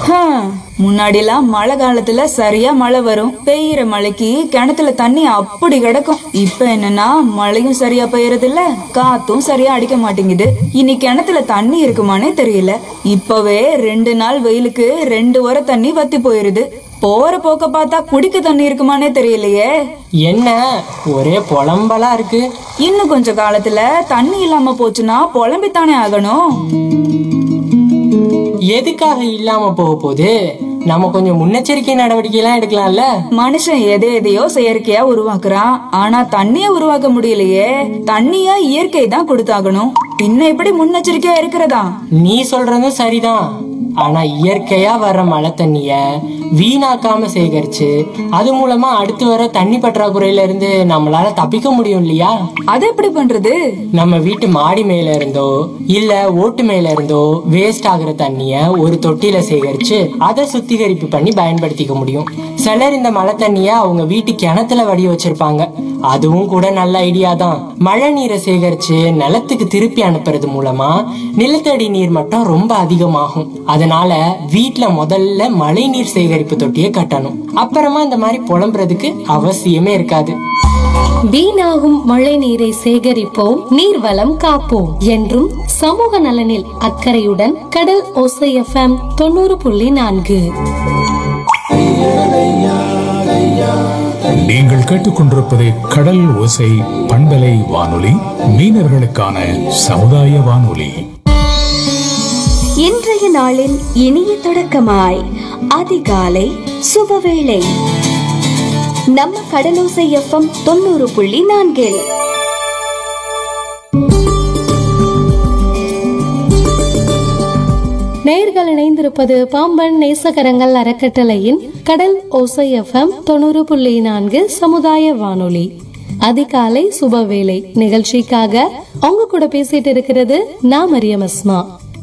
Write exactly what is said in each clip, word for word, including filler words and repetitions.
முன்னாடி எல்லாம் மழை காலத்துல சரியா மழை வரும், பெய்யற மழைக்கு கிணத்துல தண்ணி அப்படி கிடக்கும். இப்ப என்னன்னா மழையும் சரியா பெய்யறது இல்ல, காத்தும் சரியா அடிக்க மாட்டேங்குது. இனி கிணத்துல தண்ணி இருக்குமானே தெரியல. இப்பவே ரெண்டு நாள் வெயிலுக்கு ரெண்டு வர தண்ணி வத்தி போயிருது. போற போக்க பார்த்தா குடிக்க தண்ணி இருக்குமானே தெரியலையே. என்ன ஒரே புலம்பலா இருக்கு. இன்னும் கொஞ்ச காலத்துல தண்ணி இல்லாம போச்சுன்னா புலம்பித்தானே ஆகணும். எதுக்காக இல்லாம போக போகுது? நம்ம கொஞ்சம் முன்னெச்சரிக்கை நடவடிக்கை எல்லாம் எடுக்கலாம்ல. மனுஷன் எதை எதையோ செயற்கையா உருவாக்குறான், ஆனா தண்ணிய உருவாக்க முடியலையே. தண்ணியா இயற்கை தான் கொடுத்தாகணும், பின்ன எப்படி முன்னெச்சரிக்கையா இருக்கிறதா? நீ சொல்றதும் சரிதான். ஆனா இயற்கையா வர்ற மழை தண்ணிய வீணாக்காம சேகரிச்சு அது மூலமா அடுத்து வர தண்ணி பற்றாக்குறையில இருந்து நம்மளால தப்பிக்க முடியும் இல்லையா? அது எப்படி பண்றது? நம்ம வீட்டு மாடி மேல இருந்தோ இல்ல ஓட்டு மேல இருந்தோ வேஸ்ட் ஆகுற தண்ணிய ஒரு தொட்டியில சேகரிச்சு அதை சுத்திகரிப்பு பண்ணி பயன்படுத்திக்க முடியும். சிலர் இந்த மழை தண்ணிய அவங்க வீட்டு கிணத்துல வடி வச்சிருப்பாங்க. அதுவும் கூட நல்ல ஐடியா தான். மழை நீரை சேகரிச்சு நிலத்துக்கு திருப்பி அனுப்புறது மூலமா நிலத்தடி நீர் மட்டம் ரொம்ப அதிகமாகும். அதனால வீட்டுல முதல்ல மழை நீர் சேகரிப்பு தொட்டியை கட்டணும். அப்புறமா இந்த மாதிரி புலம்புறதுக்கு அவசியமே இருக்காது. வீணாகும் மழை நீரை சேகரிப்போம், நீர்வளம் காப்போம் என்றும் சமூக நலனில் அக்கறையுடன் கடல் ஓசை எஃப்எம் தொண்ணூறு புள்ளி நான்கு. நீங்கள் கேட்டுக்கொண்டிருப்பது கடல் ஓசை பண்பலை வானொலி, மீனவர்களுக்கான சமுதாய வானொலி. இன்றைய நாளின் இனிய தொடக்கமாய் அதிகாலை சுபவேளை நம்ம கடலோசை எஃப்எம் தொண்ணூறு புள்ளி நான்கில். நேயர்கள் இணைந்திருப்பது பாம்பன் நேசகரங்கள் அறக்கட்டளையின் கடல் ஓசை எஃப்எம் தொண்ணூறு புள்ளி நான்கு சமுதாய வானொலி. அதிகாலை சுபவேளை நிகழ்ச்சிக்காக அவங்க கூட பேசிட்டு இருக்கிறது நான் மரியம் அஸ்மா.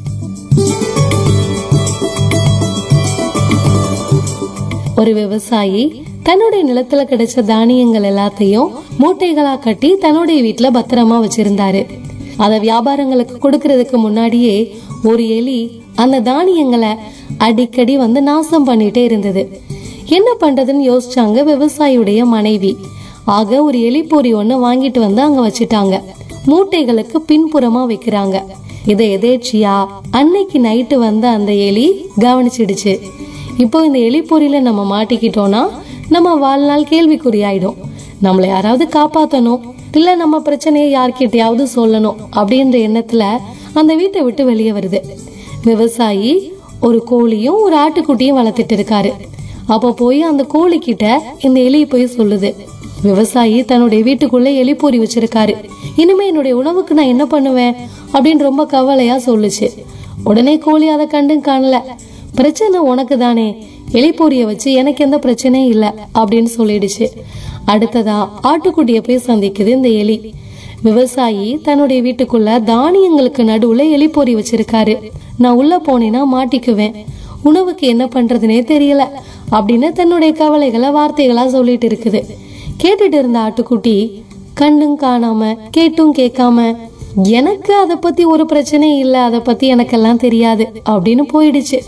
ஒரு விவசாயி தன்னுடைய நிலத்துல கிடைச்ச தானியங்கள் எல்லாத்தையும் மூட்டைகளா கட்டி தன்னுடைய வீட்டுல பத்திரமா வச்சிருந்தாரு. அத வியாபாரங்களுக்கு கொடுக்கறதுக்கு முன்னாடியே ஒரு எலி அந்த தானியங்களை அடிக்கடி வந்து நாசம் பண்ணிட்டே இருந்தது. என்ன பண்றதுன்னு யோசிச்சாங்க விவசாயியுடைய மனைவி. ஆக ஒரு எலிப்பொறி ஒண்ணு வாங்கிட்டு வந்து அங்க வச்சுட்டாங்க. மூட்டைகளுக்கு பின்புறமா வைக்கிறாங்க. இதை எதேச்சியா அன்னைக்கு நைட்டு வந்து அந்த எலி கவனிச்சிடுச்சு. இப்போ இந்த எலிப்பொறியில நம்ம மாட்டிக்கிட்டோம்னா நம்ம வாழ்நாள் கேள்விக்குறியாயிடும். நம்மளை யாராவது காப்பாத்தணும், இல்ல நம்ம பிரச்சனையை யார்கிட்டயாவது சொல்லணும் அப்படின்ற எண்ணத்துல அந்த வீட்டை விட்டு வெளியே வருது. விவசாயி ஒரு கோழியும் ஒரு ஆட்டுக்குட்டியும் வளர்த்துட்டு இருக்காரு. அப்ப போய் அந்த கோழி கிட்ட இந்த எலி போய் சொல்லுது, விவசாயி தன்னுடைய வீட்டுக்குள்ள எலிப்பொறி வச்சிருக்காரு, இனிமே என்னுடைய உணவுக்கு நான் என்ன பண்ணுவேன் அப்படின்னு ரொம்ப கவலையா சொல்லுச்சு. உடனே கோழி அதை கண்டும் காணல. பிரச்சனை உனக்கு தானே, எலிப்பொரிய வச்சு எனக்கு எந்த பிரச்சனையும் இல்ல அப்படின்னு சொல்லிடுச்சு. அடுத்ததா ஆட்டுக்குட்டிய போய் சந்திக்குது இந்த எலி. விவசாயி தன்னுடைய வீட்டுக்குள்ள தானியங்களுக்கு நடுவுல எலிப்பொறி வச்சிருக்காரு, நான் உள்ள போனேன்னா மாட்டிக்குவேன், உணவுக்கு என்ன பண்றதுனே தெரியல அப்படின்னு தன்னுடைய கவலைகளை வார்த்தைகளா சொல்லிட்டு இருக்குது. கேட்டுட்டு இருந்த ஆட்டுக்குட்டி கண்ணும் காணாம கேட்டும் கேட்காம, எனக்கு அதை பத்தி ஒரு பிரச்சனை இல்ல, அதை பத்தி எனக்கெல்லாம் தெரியாது அப்படின்னு போயிடுச்சு.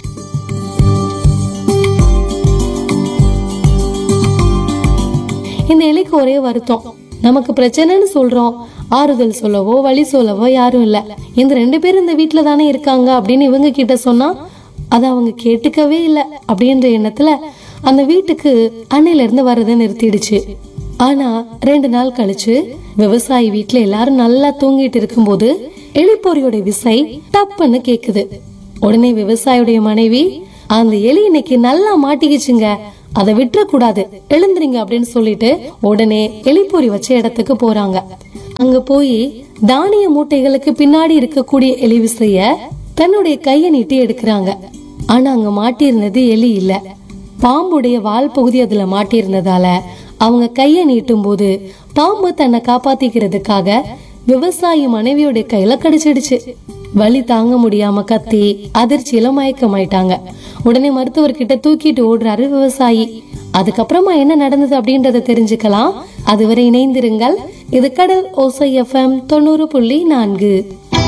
இந்த எலிக்கு ஒரே வருத்தம், நமக்கு பிரச்சனைன்னு சொல்றோம், ஆறுதல் சொல்லவோ வழி சொல்லவோ யாரும் இல்ல, இந்த ரெண்டு பேரும் இந்த வீட்டுல தானே இருக்காங்க அப்படின்னு இவங்க கிட்ட சொன்னா அதை அவங்க கேட்டுக்கவே இல்லை அப்படின்ற எண்ணத்துல அந்த வீட்டுக்கு அன்னையில இருந்து வர்றதை நிறுத்திடுச்சு. ஆனா ரெண்டு நாள் கழிச்சு விவசாயி வீட்டுல எல்லாரும் நல்லா தூங்கிட்டு இருக்கும்போது எலிப்பொறியோட விசை தப்புன்னு கேக்குது. உடனே விவசாயியுடைய மனைவி, அந்த எலி இன்னைக்கு நல்லா மாட்டிக்கிச்சுங்க, அதை விட்டுற கூடாது, எழுந்துறீங்க அப்படின்னு சொல்லிட்டு உடனே எலிப்பொறி வச்ச இடத்துக்கு போறாங்க. அங்க போய் தானிய மூட்டைகளுக்கு பின்னாடி இருக்கக்கூடிய எலி விசைய தன்னுடைய கையை நீட்டி எடுக்கிறாங்க. ஆனா அங்க மாட்டியிருந்தது எலி இல்ல, பாம்புடைய வால் பகுதி அதுல மாட்டியிருந்ததால அவங்க கையை நீட்டும் போது பாம்பு தன்னை காப்பாத்திக்கிறதுக்காக விவசாயி மனைவியோட கையில கடிச்சிடுச்சு. வலி தாங்க முடியாம கத்தி அதிர்ச்சியில மயக்கமாயிட்டாங்க. உடனே மருத்துவர்கிட்ட தூக்கிட்டு ஓடுறாரு விவசாயி. அதுக்கப்புறமா என்ன நடந்தது அப்படின்றத தெரிஞ்சுக்கலாம். அதுவரை இணைந்திருங்கள். இது கடல் ஓசை எஃப்எம் தொண்ணூறு புள்ளி நான்கு.